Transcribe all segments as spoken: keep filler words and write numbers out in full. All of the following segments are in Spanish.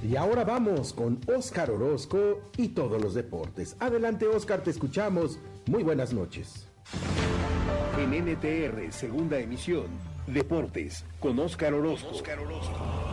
Y ahora vamos con Óscar Orozco y todos los deportes. Adelante, Óscar, te escuchamos. Muy buenas noches. En N T R, segunda emisión, Deportes, con Óscar Orozco. Óscar Orozco.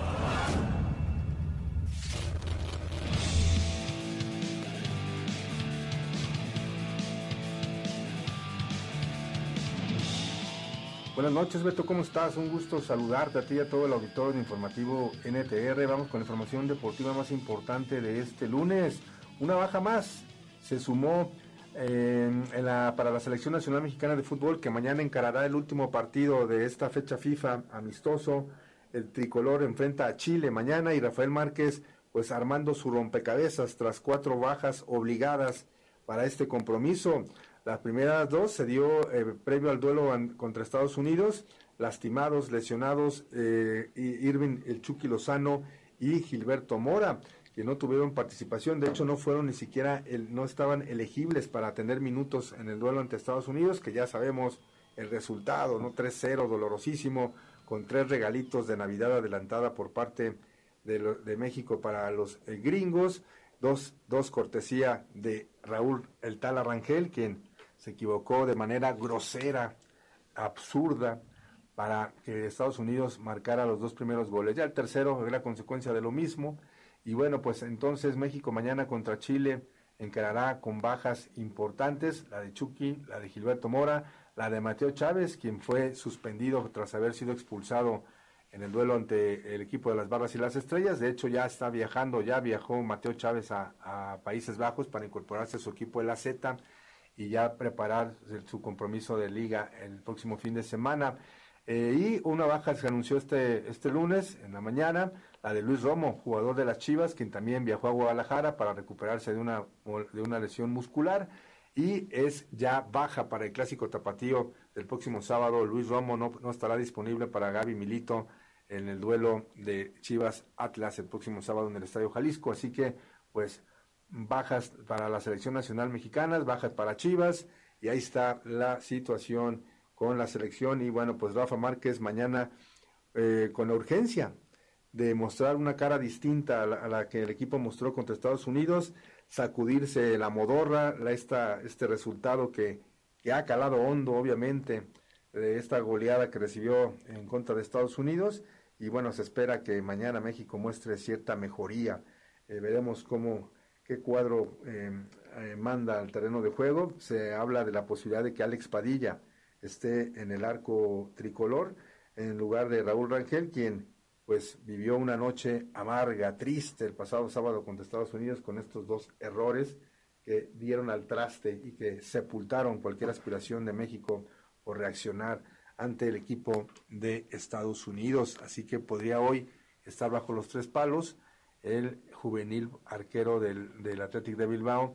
Buenas noches, Beto, ¿cómo estás? Un gusto saludarte a ti y a todo el auditorio de Informativo N T R. Vamos con la información deportiva más importante de este lunes. Una baja más se sumó eh, en la, para la Selección Nacional Mexicana de Fútbol, que mañana encarará el último partido de esta fecha FIFA amistoso. El tricolor enfrenta a Chile mañana y Rafael Márquez pues armando su rompecabezas tras cuatro bajas obligadas para este compromiso. Las primeras dos se dio eh, previo al duelo an, contra Estados Unidos, lastimados, lesionados, eh, Irving El Chucky Lozano y Gilberto Mora, que no tuvieron participación. De hecho no fueron ni siquiera, el, no estaban elegibles para tener minutos en el duelo ante Estados Unidos, que ya sabemos el resultado, ¿no? tres cero, dolorosísimo, con tres regalitos de Navidad adelantada por parte de, lo, de México para los eh, gringos, dos, dos cortesía de Raúl El Tala Rangel, quien se equivocó de manera grosera, absurda, para que Estados Unidos marcara los dos primeros goles. Ya el tercero era consecuencia de lo mismo. Y bueno, pues entonces México mañana contra Chile encarará con bajas importantes, la de Chucky, la de Gilberto Mora, la de Mateo Chávez, quien fue suspendido tras haber sido expulsado en el duelo ante el equipo de las Barras y las Estrellas. De hecho ya está viajando, ya viajó Mateo Chávez a, a Países Bajos para incorporarse a su equipo de la Z y ya preparar su compromiso de liga el próximo fin de semana. Eh, y una baja se anunció este, este lunes en la mañana, la de Luis Romo, jugador de las Chivas, quien también viajó a Guadalajara para recuperarse de una, de una lesión muscular, y es ya baja para el Clásico Tapatío del próximo sábado. Luis Romo no, no estará disponible para Gaby Milito en el duelo de Chivas Atlas el próximo sábado en el Estadio Jalisco, así que pues bajas para la selección nacional mexicana, bajas para Chivas, y ahí está la situación con la selección. Y bueno, pues Rafa Márquez mañana eh, con la urgencia de mostrar una cara distinta a la, a la que el equipo mostró contra Estados Unidos, sacudirse la modorra, la, esta, este resultado que, que ha calado hondo, obviamente, de esta goleada que recibió en contra de Estados Unidos. Y bueno, se espera que mañana México muestre cierta mejoría. Eh, veremos cómo qué cuadro eh, eh, manda al terreno de juego. Se habla de la posibilidad de que Alex Padilla esté en el arco tricolor en lugar de Raúl Rangel, quien pues vivió una noche amarga, triste el pasado sábado contra Estados Unidos con estos dos errores que dieron al traste y que sepultaron cualquier aspiración de México por reaccionar ante el equipo de Estados Unidos. Así que podría hoy estar bajo los tres palos el juvenil arquero del, del Athletic de Bilbao,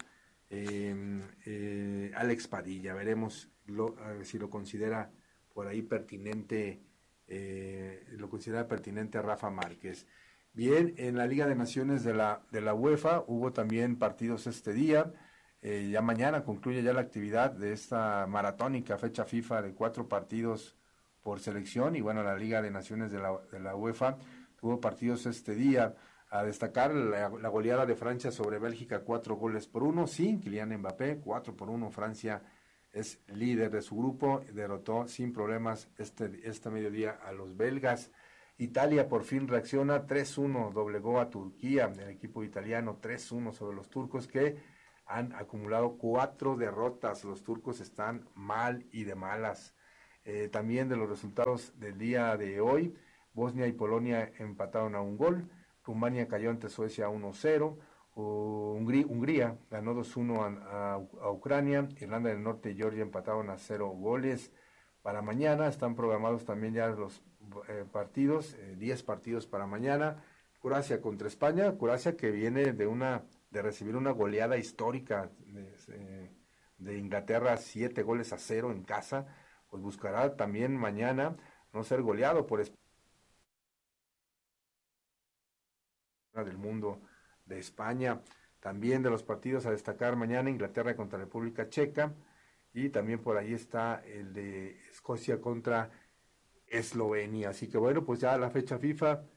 eh, eh, Alex Padilla. Veremos lo, a ver si lo considera por ahí pertinente, eh, lo considera pertinente a Rafa Márquez. Bien, en la Liga de Naciones de la, de la UEFA hubo también partidos este día. Eh, ya mañana concluye ya la actividad de esta maratónica fecha FIFA de cuatro partidos por selección, y bueno, la Liga de Naciones de la, de la UEFA tuvo partidos este día. A destacar la, la goleada de Francia sobre Bélgica, cuatro goles por uno, sin Kylian Mbappé, cuatro por uno. Francia es líder de su grupo, derrotó sin problemas este, este mediodía a los belgas. Italia por fin reacciona, tres uno doblegó a Turquía, el equipo italiano, tres uno sobre los turcos, que han acumulado cuatro derrotas. Los turcos están mal y de malas. Eh, también de los resultados del día de hoy, Bosnia y Polonia empataron a un gol, Rumania cayó ante Suecia uno cero, Hungría, Hungría ganó dos uno a, a, a Ucrania, Irlanda del Norte y Georgia empataron a cero goles. Para mañana están programados también ya los eh, partidos, eh, diez partidos para mañana. Croacia contra España, Croacia que viene de una de recibir una goleada histórica de, eh, de Inglaterra, siete goles a cero en casa, pues buscará también mañana no ser goleado por España del mundo de España. También de los partidos a destacar mañana, Inglaterra contra República Checa, y también por ahí está el de Escocia contra Eslovenia. Así que bueno, pues ya la fecha FIFA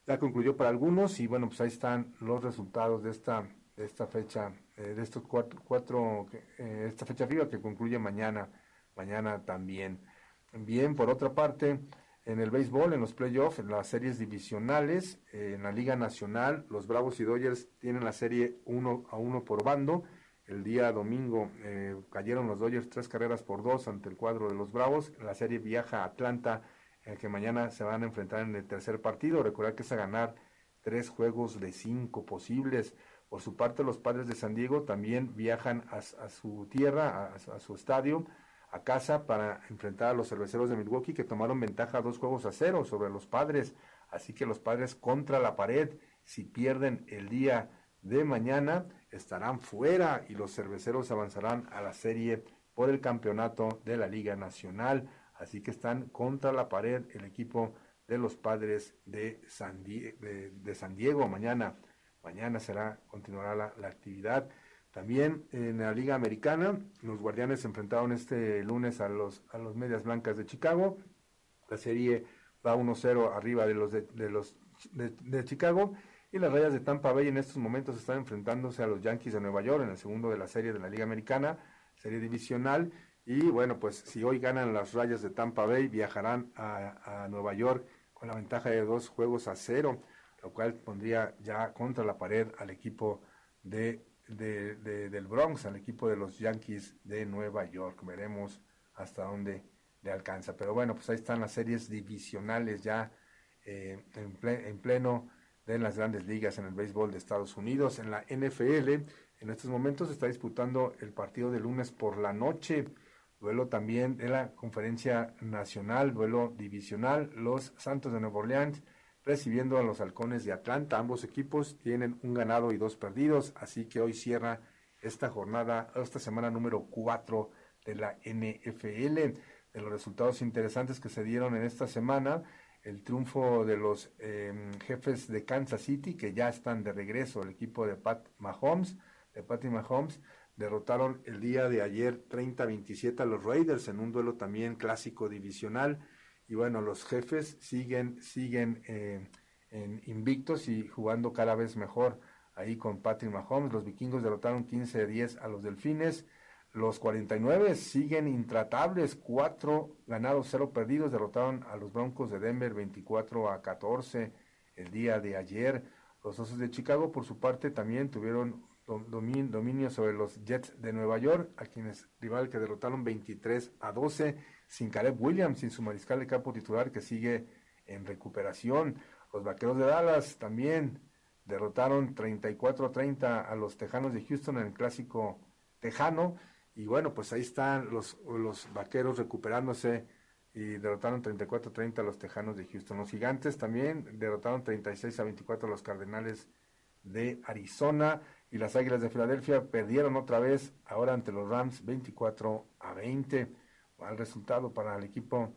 ya concluyó para algunos y bueno, pues ahí están los resultados de esta de esta fecha, eh, de estos cuatro, cuatro eh, esta fecha FIFA que concluye mañana, mañana también. Bien, por otra parte, en el béisbol, en los playoffs, en las series divisionales, eh, en la Liga Nacional, los Bravos y Dodgers tienen la serie uno a uno por bando. El día domingo eh, cayeron los Dodgers tres carreras por dos ante el cuadro de los Bravos. La serie viaja a Atlanta, en el que mañana se van a enfrentar en el tercer partido. Recordar que es a ganar tres juegos de cinco posibles. Por su parte, los Padres de San Diego también viajan a, a su tierra, a, a su estadio, a casa, para enfrentar a los Cerveceros de Milwaukee, que tomaron ventaja dos juegos a cero sobre los Padres. Así que los Padres contra la pared. Si pierden el día de mañana, estarán fuera y los Cerveceros avanzarán a la serie por el campeonato de la Liga Nacional. Así que están contra la pared el equipo de los Padres de San, Die- de, de San Diego. Mañana, mañana será, continuará la, la actividad. También en la Liga Americana, los Guardianes se enfrentaron este lunes a los, a los Medias Blancas de Chicago. La serie va uno cero arriba de los de, de los de, de Chicago. Y las Rayas de Tampa Bay en estos momentos están enfrentándose a los Yankees de Nueva York en el segundo de la serie de la Liga Americana, serie divisional. Y bueno, pues si hoy ganan las Rayas de Tampa Bay, viajarán a, a Nueva York con la ventaja de dos juegos a cero, lo cual pondría ya contra la pared al equipo de, de, de, del Bronx, al equipo de los Yankees de Nueva York. Veremos hasta dónde le alcanza. Pero bueno, pues ahí están las series divisionales ya eh, en, ple, en pleno de las grandes ligas en el béisbol de Estados Unidos. En la N F L, en estos momentos se está disputando el partido de lunes por la noche, duelo también de la Conferencia Nacional, duelo divisional, los Santos de Nueva Orleans recibiendo a los Halcones de Atlanta. Ambos equipos tienen un ganado y dos perdidos, así que hoy cierra esta jornada, esta semana número cuatro de la N F L. De los resultados interesantes que se dieron en esta semana, el triunfo de los eh, Jefes de Kansas City, que ya están de regreso, el equipo de Pat Mahomes, de Patty Mahomes, derrotaron el día de ayer treinta a veintisiete a los Raiders en un duelo también clásico divisional. Y bueno, los Jefes siguen, siguen eh, en invictos y jugando cada vez mejor ahí con Patrick Mahomes. Los Vikingos derrotaron quince a diez a los Delfines. Los cuarenta y nueve siguen intratables, cuatro ganados, cero perdidos, derrotaron a los Broncos de Denver veinticuatro a catorce el día de ayer. Los Osos de Chicago, por su parte, también tuvieron domin, dominio sobre los Jets de Nueva York, a quienes rival que derrotaron veintitrés a doce, sin Caleb Williams, sin su mariscal de campo titular que sigue en recuperación. Los Vaqueros de Dallas también derrotaron treinta y cuatro a treinta a los Tejanos de Houston en el clásico tejano. Y bueno, pues ahí están los, los Vaqueros recuperándose y derrotaron treinta y cuatro a treinta a los Tejanos de Houston. Los Gigantes también derrotaron treinta y seis a veinticuatro a los Cardenales de Arizona. Y las Águilas de Filadelfia perdieron otra vez, ahora ante los Rams, veinticuatro a veinte. Mal resultado para el equipo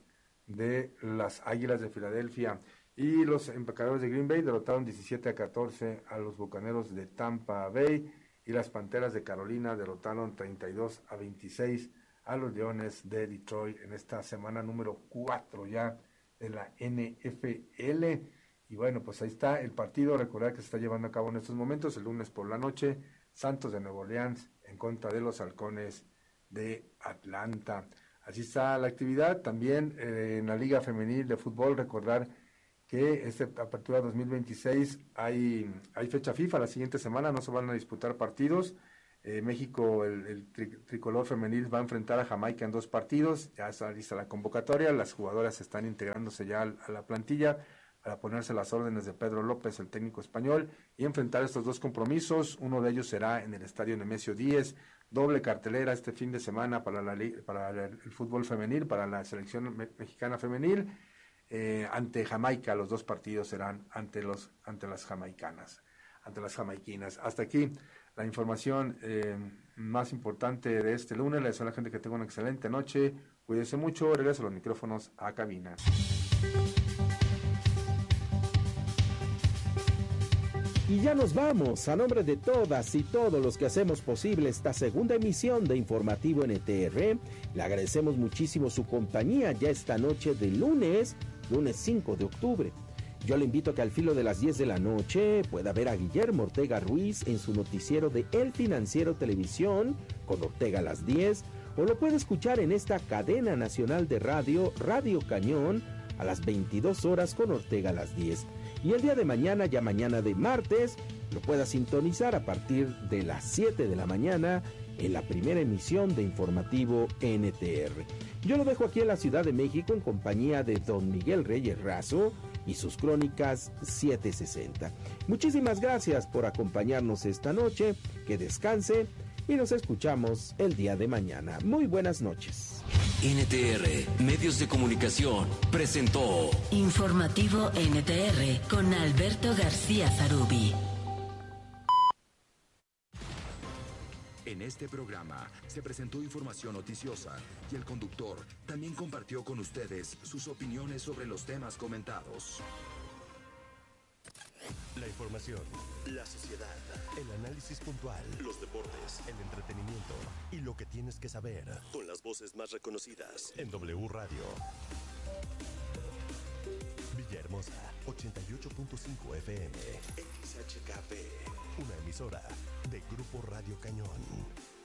de las Águilas de Filadelfia. Y los Empacadores de Green Bay derrotaron diecisiete a catorce a los Bucaneros de Tampa Bay. Y las Panteras de Carolina derrotaron treinta y dos a veintiséis a los Leones de Detroit en esta semana número cuatro ya de la N F L. Y bueno, pues ahí está el partido. Recordar que se está llevando a cabo en estos momentos, el lunes por la noche, Santos de Nueva Orleans en contra de los Halcones de Atlanta. Así está la actividad. También eh, en la Liga Femenil de Fútbol, recordar que esta apertura dos mil veintiséis hay, hay fecha FIFA la siguiente semana, no se van a disputar partidos. Eh, México, el, el tri, tricolor femenil va a enfrentar a Jamaica en dos partidos, ya está lista la convocatoria, las jugadoras están integrándose ya a, a la plantilla para ponerse las órdenes de Pedro López, el técnico español, y enfrentar estos dos compromisos. Uno de ellos será en el Estadio Nemesio Díez, doble cartelera este fin de semana para, la, para el fútbol femenil, para la selección me, mexicana femenil. Eh, ante Jamaica, los dos partidos serán ante los ante las jamaicanas, ante las jamaiquinas. Hasta aquí la información eh, más importante de este lunes. Les deseo a la gente que tenga una excelente noche. Cuídense mucho. Regreso los micrófonos a cabina. Y ya nos vamos. A nombre de todas y todos los que hacemos posible esta segunda emisión de Informativo N T R, le agradecemos muchísimo su compañía ya esta noche de lunes, lunes cinco de octubre. Yo le invito a que al filo de las diez de la noche pueda ver a Guillermo Ortega Ruiz en su noticiero de El Financiero Televisión, con Ortega a las diez, o lo puede escuchar en esta cadena nacional de radio, Radio Cañón, a las veintidós horas con Ortega a las diez. Y el día de mañana, ya mañana de martes, lo pueda sintonizar a partir de las siete de la mañana en la primera emisión de Informativo N T R. Yo lo dejo aquí en la Ciudad de México en compañía de don Miguel Reyes Razo y sus crónicas setecientos sesenta. Muchísimas gracias por acompañarnos esta noche, que descanse y nos escuchamos el día de mañana. Muy buenas noches. N T R, Medios de Comunicación, presentó Informativo N T R con Alberto García Zarubi. En este programa se presentó información noticiosa y el conductor también compartió con ustedes sus opiniones sobre los temas comentados. La información, la sociedad, el análisis puntual, los deportes, el entretenimiento y lo que tienes que saber con las voces más reconocidas en W Radio. Villahermosa, ochenta y ocho punto cinco F M, X H K P, una emisora de Grupo Radio Cañón.